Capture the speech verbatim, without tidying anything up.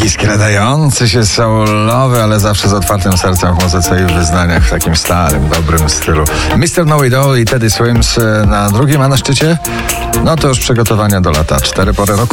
skradający się soulowy, ale zawsze z otwartym sercem w muzyce i w wyznaniach, w takim starym, dobrym stylu. mister Know It All i Teddy Swims na drugim, a na szczycie? No to już przygotowania do lata. Cztery pory roku.